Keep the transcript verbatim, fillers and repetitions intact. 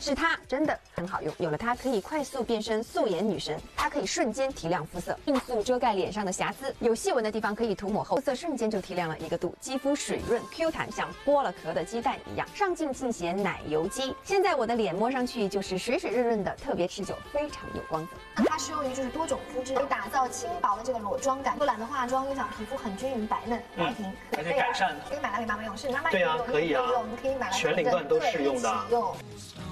是它真的很好用，有了它可以快速变身素颜女神，它可以瞬间提亮肤色，迅速遮盖脸上的瑕疵，有细纹的地方可以涂抹后，肤色瞬间就提亮了一个度，肌肤水润 Q 弹，像剥了壳的鸡蛋一样。上镜尽显奶油肌，现在我的脸摸上去就是水水润润的，特别持久，非常有光泽。 它适用于就是多种肤质，可以打造轻薄的这个裸妆感，不懒得化妆又想皮肤很均匀白嫩白平， 而且改善。 可以买来给妈妈用，是妈妈对呀，可以啊， 用，可以买来全龄段都适用的。 用。